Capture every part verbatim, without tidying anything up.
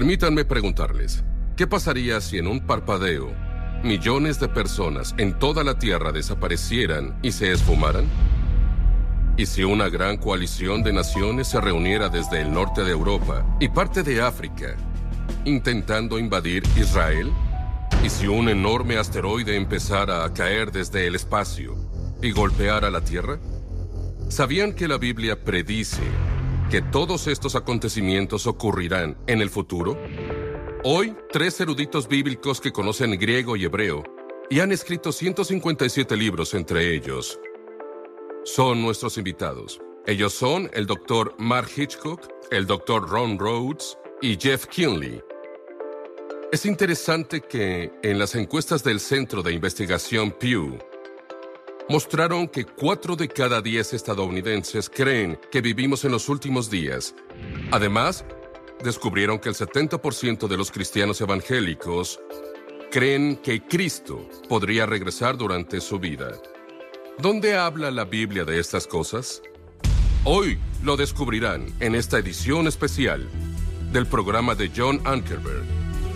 Permítanme preguntarles, ¿qué pasaría si en un parpadeo millones de personas en toda la Tierra desaparecieran y se esfumaran? ¿Y si una gran coalición de naciones se reuniera desde el norte de Europa y parte de África, intentando invadir Israel? ¿Y si un enorme asteroide empezara a caer desde el espacio y golpeara la Tierra? ¿Sabían que la Biblia predice que todos estos acontecimientos ocurrirán en el futuro? Hoy, tres eruditos bíblicos que conocen griego y hebreo y han escrito ciento cincuenta y siete libros entre ellos son nuestros invitados. Ellos son el doctor Mark Hitchcock, el doctor Ron Rhodes y Jeff Kinley. Es interesante que en las encuestas del Centro de Investigación Pew mostraron que cuatro de cada diez estadounidenses creen que vivimos en los últimos días. Además, descubrieron que el setenta por ciento de los cristianos evangélicos creen que Cristo podría regresar durante su vida. ¿Dónde habla la Biblia de estas cosas? Hoy lo descubrirán en esta edición especial del programa de John Ankerberg.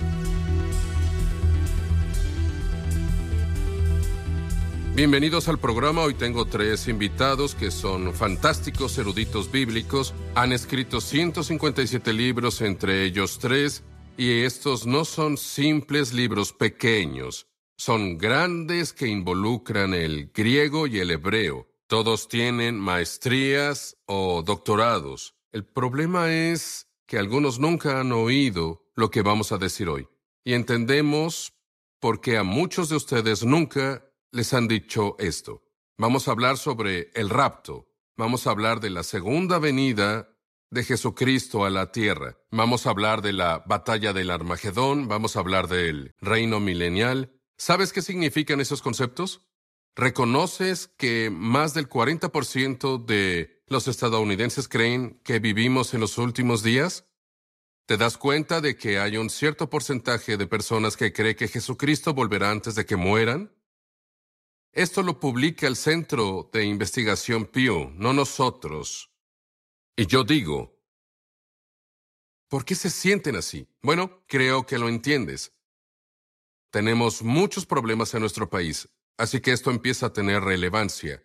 Bienvenidos al programa. Hoy tengo tres invitados que son fantásticos eruditos bíblicos. Han escrito ciento cincuenta y siete libros, entre ellos tres, y estos no son simples libros pequeños. Son grandes que involucran el griego y el hebreo. Todos tienen maestrías o doctorados. El problema es que algunos nunca han oído lo que vamos a decir hoy. Y entendemos por qué a muchos de ustedes nunca les han dicho esto. Vamos a hablar sobre el rapto. Vamos a hablar de la segunda venida de Jesucristo a la tierra. Vamos a hablar de la batalla del Armagedón. Vamos a hablar del reino milenial. ¿Sabes qué significan esos conceptos? ¿Reconoces que más del cuarenta por ciento de los estadounidenses creen que vivimos en los últimos días? ¿Te das cuenta de que hay un cierto porcentaje de personas que cree que Jesucristo volverá antes de que mueran? Esto lo publica el Centro de Investigación Pew, no nosotros. Y yo digo, ¿por qué se sienten así? Bueno, creo que lo entiendes. Tenemos muchos problemas en nuestro país, así que esto empieza a tener relevancia.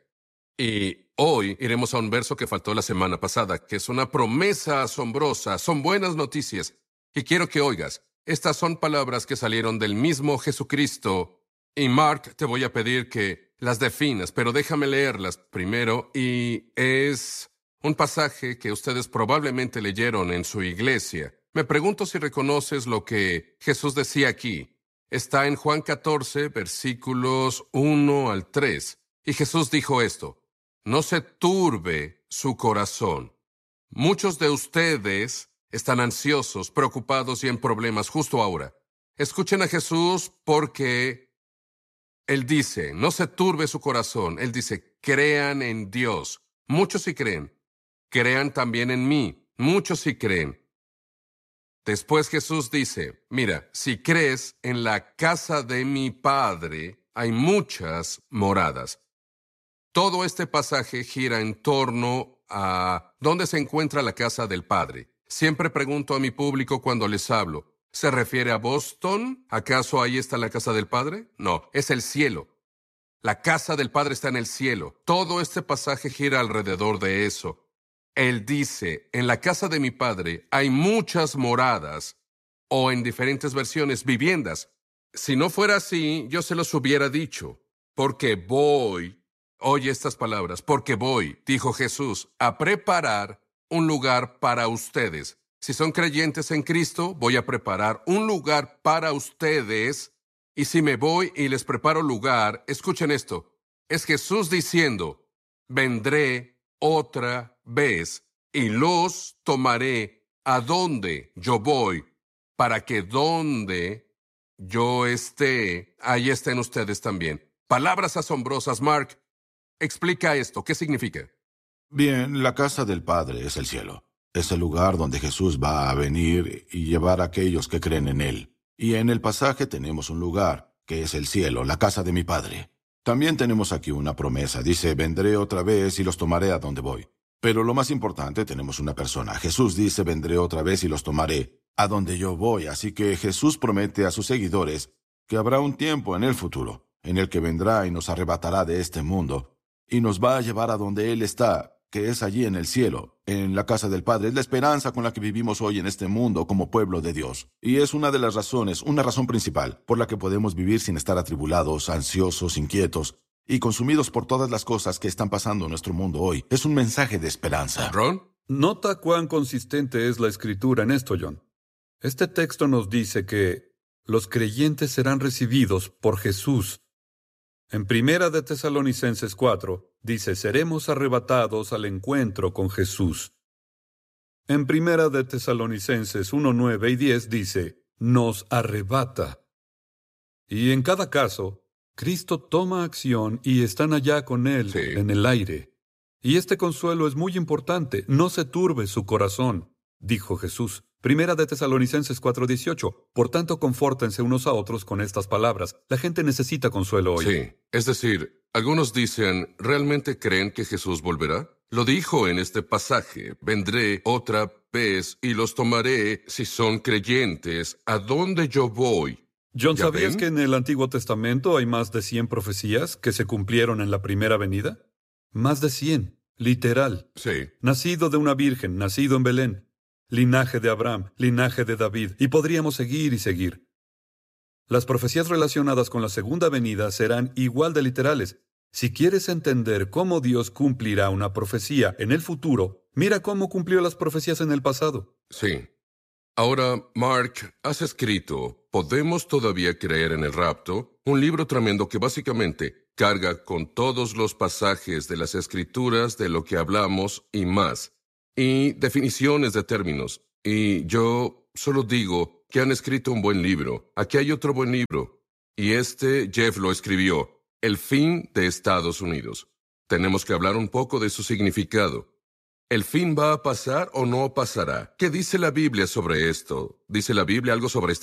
Y hoy iremos a un verso que faltó la semana pasada, que es una promesa asombrosa. Son buenas noticias. Y quiero que oigas, estas son palabras que salieron del mismo Jesucristo. Y Mark, te voy a pedir que las definas, pero déjame leerlas primero. Y es un pasaje que ustedes probablemente leyeron en su iglesia. Me pregunto si reconoces lo que Jesús decía aquí. Está en Juan catorce, versículos uno al tres. Y Jesús dijo esto: no se turbe su corazón. Muchos de ustedes están ansiosos, preocupados y en problemas justo ahora. Escuchen a Jesús porque Él dice, no se turbe su corazón. Él dice, crean en Dios. Muchos sí creen. Crean también en mí. Muchos sí creen. Después Jesús dice, mira, si crees, en la casa de mi Padre hay muchas moradas. Todo este pasaje gira en torno a dónde se encuentra la casa del Padre. Siempre pregunto a mi público cuando les hablo, ¿se refiere a Boston? ¿Acaso ahí está la casa del Padre? No, es el cielo. La casa del Padre está en el cielo. Todo este pasaje gira alrededor de eso. Él dice, en la casa de mi Padre hay muchas moradas, o en diferentes versiones, viviendas. Si no fuera así, yo se los hubiera dicho, porque voy, oye estas palabras, porque voy, dijo Jesús, a preparar un lugar para ustedes. Si son creyentes en Cristo, voy a preparar un lugar para ustedes, y si me voy y les preparo lugar, escuchen esto, es Jesús diciendo, vendré otra vez y los tomaré a donde yo voy, para que donde yo esté, ahí estén ustedes también. Palabras asombrosas. Mark, explica esto. ¿Qué significa? Bien, la casa del Padre es el cielo. Es el lugar donde Jesús va a venir y llevar a aquellos que creen en Él. Y en el pasaje tenemos un lugar, que es el cielo, la casa de mi Padre. También tenemos aquí una promesa. Dice, vendré otra vez y los tomaré a donde voy. Pero lo más importante, tenemos una persona. Jesús dice, vendré otra vez y los tomaré. a donde yo voy. Así que Jesús promete a sus seguidores que habrá un tiempo en el futuro en el que vendrá y nos arrebatará de este mundo y nos va a llevar a donde Él está, que es allí en el cielo, en la casa del Padre. Es la esperanza con la que vivimos hoy en este mundo como pueblo de Dios. Y es una de las razones, una razón principal, por la que podemos vivir sin estar atribulados, ansiosos, inquietos y consumidos por todas las cosas que están pasando en nuestro mundo hoy. Es un mensaje de esperanza. ¿Ron? Nota cuán consistente es la Escritura en esto, John. Este texto nos dice que los creyentes serán recibidos por Jesús. En Primera de Tesalonicenses cuatro, dice, seremos arrebatados al encuentro con Jesús. En Primera de Tesalonicenses uno, nueve y diez dice, nos arrebata. Y en cada caso, Cristo toma acción y están allá con Él, Sí. en el aire. Y este consuelo es muy importante. No se turbe su corazón, dijo Jesús. Primera de Tesalonicenses cuatro, dieciocho. Por tanto, confórtense unos a otros con estas palabras. La gente necesita consuelo hoy. Sí. Es decir, algunos dicen, ¿realmente creen que Jesús volverá? Lo dijo en este pasaje, vendré otra vez y los tomaré si son creyentes. ¿A dónde yo voy? John, ¿Ya ¿sabías ven? que en el Antiguo Testamento hay más de cien profecías que se cumplieron en la primera venida? Más de cien, literal. Sí. Nacido de una virgen, nacido en Belén. Linaje de Abraham, linaje de David. Y podríamos seguir y seguir. Las profecías relacionadas con la segunda venida serán igual de literales. Si quieres entender cómo Dios cumplirá una profecía en el futuro, mira cómo cumplió las profecías en el pasado. Sí. Ahora, Mark, has escrito ¿Podemos todavía creer en el rapto? Un libro tremendo que básicamente carga con todos los pasajes de las Escrituras de lo que hablamos y más, y definiciones de términos. Y yo solo digo que han escrito un buen libro. Aquí hay otro buen libro. Y este Jeff lo escribió, El fin de Estados Unidos. Tenemos que hablar un poco de su significado. ¿El fin va a pasar o no pasará? ¿Qué dice la Biblia sobre esto? ¿Dice la Biblia algo sobre